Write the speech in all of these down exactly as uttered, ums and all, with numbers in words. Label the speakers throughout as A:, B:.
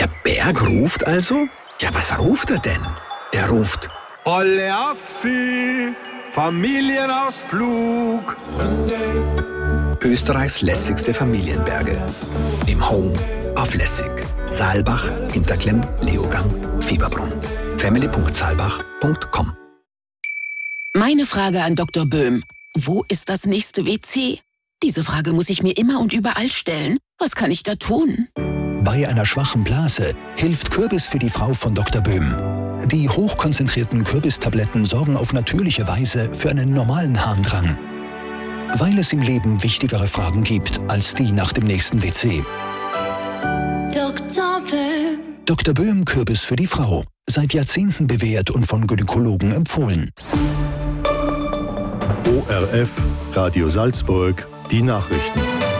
A: Der Berg ruft also? Ja, was ruft er denn? Der ruft:
B: Olle Affi, Familienausflug.
A: Österreichs lässigste Familienberge. Im Home auf Lässig. Saalbach, Hinterklemm, Leogang, Fieberbrunn. family punkt saalbach punkt com.
C: Meine Frage an Doktor Böhm: Wo ist das nächste W C? Diese Frage muss ich mir immer und überall stellen. Was kann ich da tun?
D: Bei einer schwachen Blase hilft Kürbis für die Frau von Doktor Böhm. Die hochkonzentrierten Kürbistabletten sorgen auf natürliche Weise für einen normalen Harndrang. Weil es im Leben wichtigere Fragen gibt als die nach dem nächsten W C.
E: Doktor Böhm.
D: Doktor Böhm Kürbis für die Frau. Seit Jahrzehnten bewährt und von Gynäkologen empfohlen.
F: O R F, Radio Salzburg, die Nachrichten.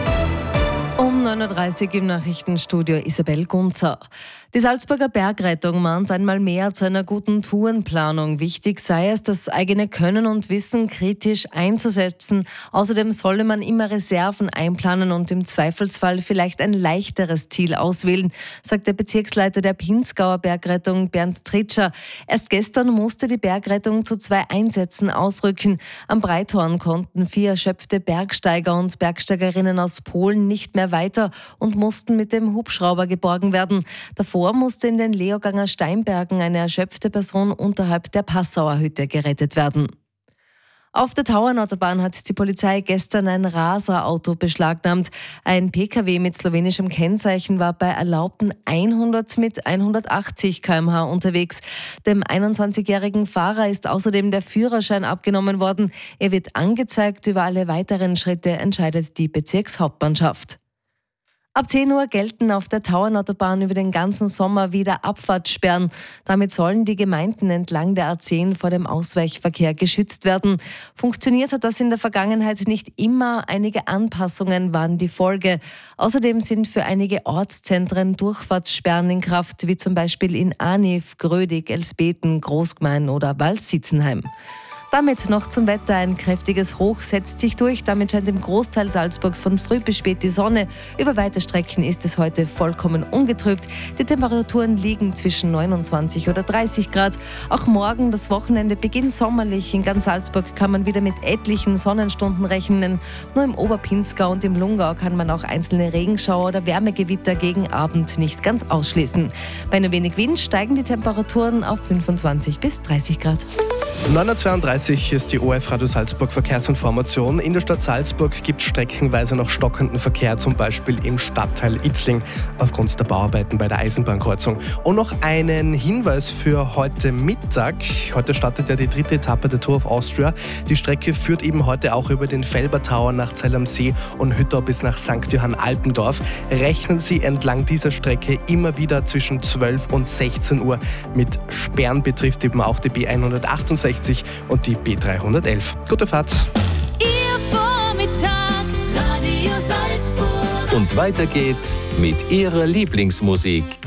G: Um neun Uhr dreißig im Nachrichtenstudio Isabel Gunzer. Die Salzburger Bergrettung mahnt einmal mehr zu einer guten Tourenplanung. Wichtig sei es, das eigene Können und Wissen kritisch einzusetzen. Außerdem solle man immer Reserven einplanen und im Zweifelsfall vielleicht ein leichteres Ziel auswählen, sagt der Bezirksleiter der Pinzgauer Bergrettung Bernd Tritscher. Erst gestern musste die Bergrettung zu zwei Einsätzen ausrücken. Am Breithorn konnten vier erschöpfte Bergsteiger und Bergsteigerinnen aus Polen nicht mehr weiter und mussten mit dem Hubschrauber geborgen werden. Davor musste in den Leoganger Steinbergen eine erschöpfte Person unterhalb der Passauer Hütte gerettet werden. Auf der Tauernautobahn hat die Polizei gestern ein Raser-Auto beschlagnahmt. Ein Pkw mit slowenischem Kennzeichen war bei erlaubten hundert mit hundertachtzig Kilometer pro Stunde unterwegs. Dem einundzwanzigjährigen Fahrer ist außerdem der Führerschein abgenommen worden. Er wird angezeigt. Über alle weiteren Schritte entscheidet die Bezirkshauptmannschaft. Ab zehn Uhr gelten auf der Tauernautobahn über den ganzen Sommer wieder Abfahrtssperren. Damit sollen die Gemeinden entlang der A zehn vor dem Ausweichverkehr geschützt werden. Funktioniert hat das in der Vergangenheit nicht immer. Einige Anpassungen waren die Folge. Außerdem sind für einige Ortszentren Durchfahrtssperren in Kraft, wie zum Beispiel in Aniv, Grödig, Elsbeten, Großgmain oder Waldsitzenheim. Damit noch zum Wetter. Ein kräftiges Hoch setzt sich durch. Damit scheint im Großteil Salzburgs von früh bis spät die Sonne. Über weite Strecken ist es heute vollkommen ungetrübt. Die Temperaturen liegen zwischen neunundzwanzig oder dreißig Grad. Auch morgen, das Wochenende, beginnt sommerlich. In ganz Salzburg kann man wieder mit etlichen Sonnenstunden rechnen. Nur im Oberpinzgau und im Lungau kann man auch einzelne Regenschauer oder Wärmegewitter gegen Abend nicht ganz ausschließen. Bei nur wenig Wind steigen die Temperaturen auf fünfundzwanzig bis dreißig Grad.
H: neun Uhr zweiunddreißig ist die O R F Radio Salzburg Verkehrsinformation. In der Stadt Salzburg gibt es streckenweise noch stockenden Verkehr, zum Beispiel im Stadtteil Itzling aufgrund der Bauarbeiten bei der Eisenbahnkreuzung. Und noch einen Hinweis für heute Mittag. Heute startet ja die dritte Etappe der Tour of Austria. Die Strecke führt eben heute auch über den Felber Tower nach Zell am See und Hüttau bis nach Sankt Johann Alpendorf. Rechnen Sie entlang dieser Strecke immer wieder zwischen zwölf und sechzehn Uhr mit Sperren, betrifft eben auch die B hundertachtundsechzig und die B dreihundertelf. Gute Fahrt!
E: Ihr Vormittag, Radio Salzburg.
I: Und weiter geht's mit Ihrer Lieblingsmusik.